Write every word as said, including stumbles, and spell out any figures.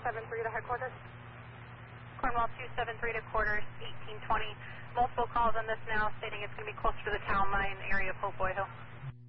seven three to headquarters. Cornwall two seven three to quarters, eighteen twenty. Multiple calls on this now stating it's going to be closer to the town line area of Hope Boy Hill.